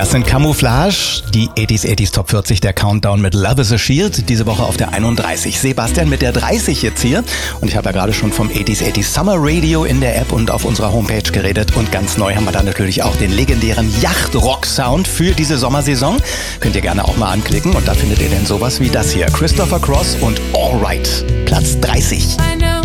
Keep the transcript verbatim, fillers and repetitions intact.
Das sind Camouflage, die achtziger achtziger Top vierzig, der Countdown mit Love is a Shield, diese Woche auf der einunddreißig. Sebastian mit der dreißig jetzt hier und ich habe ja gerade schon vom achtziger achtziger Summer Radio in der App und auf unserer Homepage geredet und ganz neu haben wir da natürlich auch den legendären Yacht-Rock-Sound für diese Sommersaison. Könnt ihr gerne auch mal anklicken und da findet ihr denn sowas wie das hier. Christopher Cross und All Right, Platz dreißig. I know